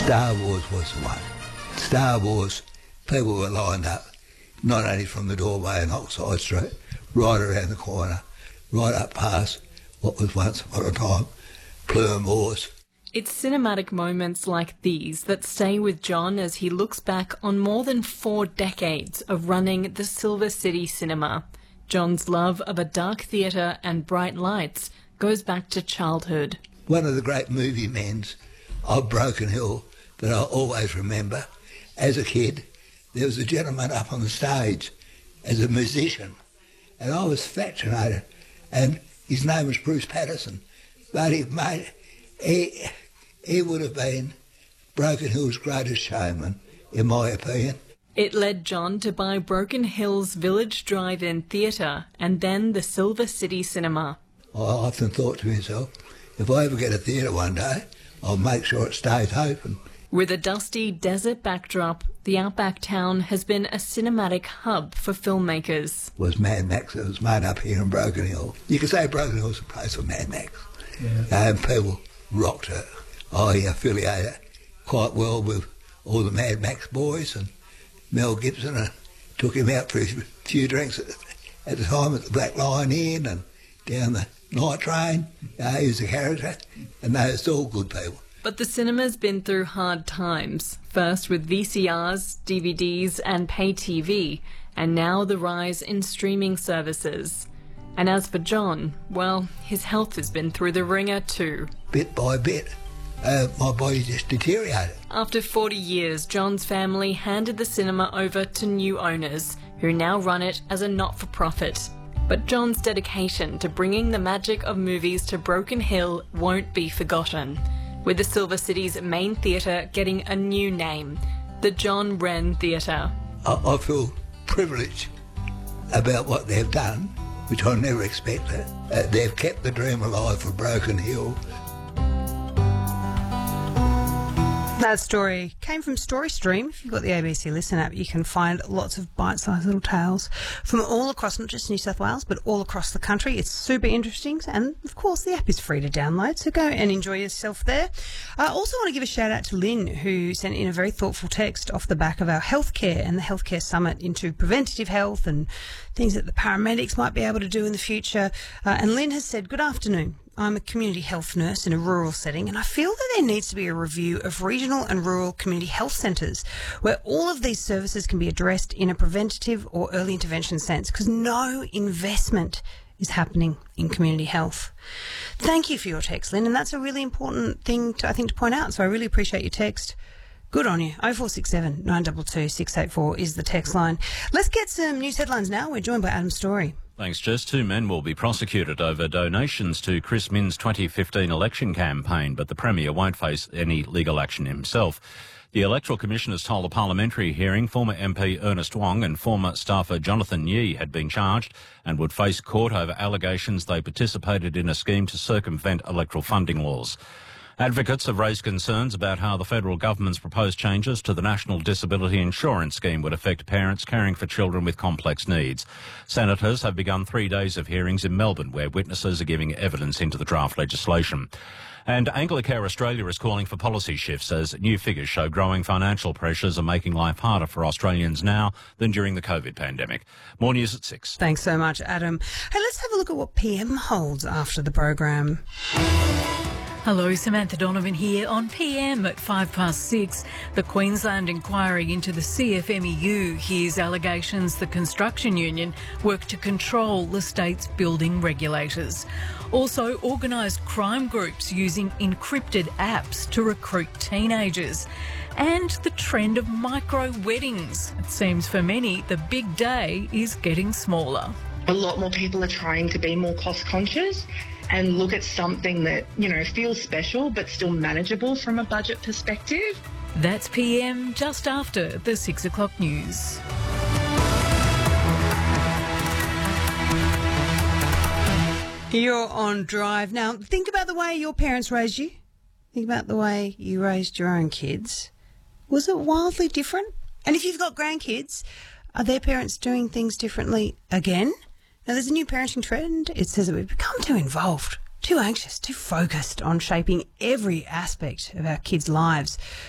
Star Wars was the one. Star Wars, people were lined up, not only from the doorway in Oxide Street, right around the corner, right up past what was once upon a time Plume Wars. It's cinematic moments like these that stay with John as he looks back on more than 4 decades of running the Silver City Cinema. John's love of a dark theatre and bright lights goes back to childhood. One of the great movie men of Broken Hill that I always remember, as a kid, there was a gentleman up on the stage as a musician, and I was fascinated, and his name was Bruce Patterson, but he would have been Broken Hill's greatest showman, in my opinion. It led John to buy Broken Hill's Village Drive-In Theatre and then the Silver City Cinema. I often thought to myself, if I ever get a theatre one day, I'll make sure it stays open. With a dusty desert backdrop, the outback town has been a cinematic hub for filmmakers. It was Mad Max that was made up here in Broken Hill. You could say Broken Hill's a place for Mad Max. Yeah. And people rocked it. I affiliated quite well with all the Mad Max boys, and Mel Gibson took him out for a few drinks at the time at the Black Lion Inn and down the night train. He was a character, and they were all good people. But the cinema's been through hard times, first with VCRs, DVDs and pay TV, and now the rise in streaming services. And as for John, well, his health has been through the ringer too. Bit by bit, my body just deteriorated. After 40 years, John's family handed the cinema over to new owners, who now run it as a not-for-profit. But John's dedication to bringing the magic of movies to Broken Hill won't be forgotten, with the Silver City's main theatre getting a new name, the John Wren Theatre. I feel privileged about what they've done, which I never expected. They've kept the dream alive for Broken Hill. That story came from StoryStream. If you've got the ABC Listen app, you can find lots of bite-sized little tales from all across, not just New South Wales, but all across the country. It's super interesting, and of course the app is free to download, so go and enjoy yourself there. I also want to give a shout out to Lynn, who sent in a very thoughtful text off the back of our healthcare and the healthcare summit into preventative health and things that the paramedics might be able to do in the future. And Lynn has said, "Good afternoon. I'm a community health nurse in a rural setting, and I feel that there needs to be a review of regional and rural community health centres where all of these services can be addressed in a preventative or early intervention sense, because no investment is happening in community health." Thank you for your text, Lynn, and that's a really important thing to point out, so I really appreciate your text. Good on you. 0467 922 684 is the text line. Let's get some news headlines now. We're joined by Adam Story. Thanks, Jess. 2 men will be prosecuted over donations to Chris Minns' 2015 election campaign, but the Premier won't face any legal action himself. The Electoral Commission has told a parliamentary hearing former MP Ernest Wong and former staffer Jonathan Yee had been charged and would face court over allegations they participated in a scheme to circumvent electoral funding laws. Advocates have raised concerns about how the federal government's proposed changes to the National Disability Insurance Scheme would affect parents caring for children with complex needs. Senators have begun 3 days of hearings in Melbourne, where witnesses are giving evidence into the draft legislation. And Anglicare Australia is calling for policy shifts as new figures show growing financial pressures are making life harder for Australians now than during the COVID pandemic. More news at 6. Thanks so much, Adam. Hey, let's have a look at what PM holds after the program. Hello, Samantha Donovan here on PM at 6:05. The Queensland inquiry into the CFMEU hears allegations the construction union worked to control the state's building regulators. Also, organised crime groups using encrypted apps to recruit teenagers. And the trend of micro-weddings. It seems for many the big day is getting smaller. A lot more people are trying to be more cost conscious and look at something that, feels special but still manageable from a budget perspective. That's PM just after the 6 o'clock news. You're on Drive. Now, think about the way your parents raised you. Think about the way you raised your own kids. Was it wildly different? And if you've got grandkids, are their parents doing things differently again? Now, there's a new parenting trend. It says that we've become too involved, too anxious, too focused on shaping every aspect of our kids' lives.